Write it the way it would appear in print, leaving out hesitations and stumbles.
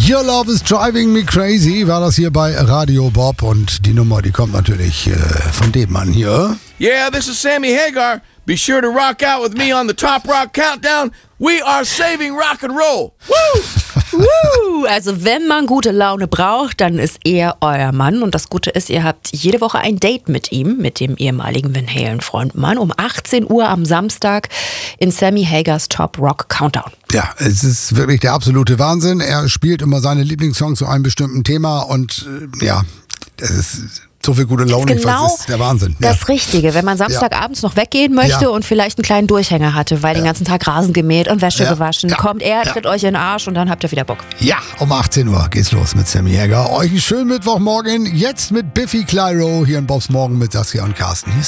Your Love is Driving Me Crazy war das hier bei Radio Bob und die Nummer, die kommt natürlich von dem Mann hier. Yeah, this is Sammy Hagar. Be sure to rock out with me on the Top Rock Countdown. We are saving rock and roll. Woo! Also wenn man gute Laune braucht, dann ist er euer Mann. Und das Gute ist, ihr habt jede Woche ein Date mit ihm, mit dem ehemaligen Van Halen-Frontmann, um 18 Uhr am Samstag in Sammy Hagars Top Rock Countdown. Ja, es ist wirklich der absolute Wahnsinn. Er spielt immer seine Lieblingssongs zu einem bestimmten Thema und es ist so viel gute Laune, das ist der Wahnsinn. Das Richtige, wenn man Samstagabends noch weggehen möchte und vielleicht einen kleinen Durchhänger hatte, weil den ganzen Tag Rasen gemäht und Wäsche gewaschen, kommt er, tritt euch in den Arsch und dann habt ihr wieder Bock. Ja, um 18 Uhr geht's los mit Sammy Hagar. Euch einen schönen Mittwochmorgen, jetzt mit Biffy Clyro hier in Bobs Morgen mit Saskia und Carsten. Hier ist